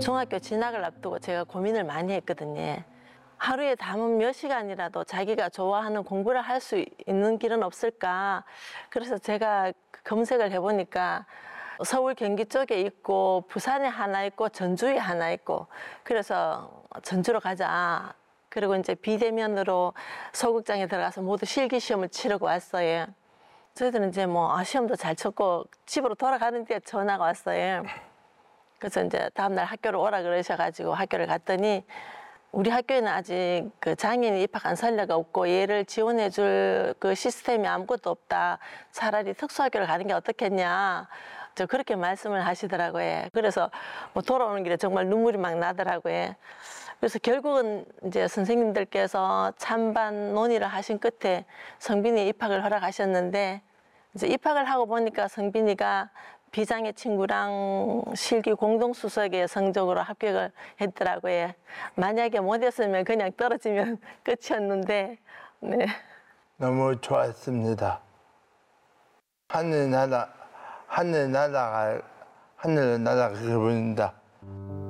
중학교 진학을 앞두고 제가 고민을 많이 했거든요. 하루에 담은 몇 시간이라도 자기가 좋아하는 공부를 할 수 있는 길은 없을까. 그래서 제가 검색을 해보니까 서울 경기 쪽에 있고 부산에 하나 있고 전주에 하나 있고, 그래서 전주로 가자. 그리고 이제 비대면으로 소극장에 들어가서 모두 실기 시험을 치르고 왔어요. 저희들은 이제 뭐 시험도 잘 쳤고 집으로 돌아가는데 전화가 왔어요. 그래서 이제 다음날 학교를 오라 그러셔가지고 학교를 갔더니, 우리 학교에는 아직 그 장애인 입학한 선례가 없고 얘를 지원해줄 그 시스템이 아무것도 없다. 차라리 특수학교를 가는 게 어떻겠냐. 저 그렇게 말씀을 하시더라고요. 그래서 뭐 돌아오는 길에 정말 눈물이 막 나더라고요. 그래서 결국은 이제 선생님들께서 찬반 논의를 하신 끝에 성빈이 입학을 허락하셨는데, 이제 입학을 하고 보니까 성빈이가 비장애 친구랑 실기 공동수석의 성적으로 합격을 했더라고요. 만약에 못했으면 그냥 떨어지면 끝이었는데, 네. 너무 좋았습니다. 하늘나라 그게 보인다.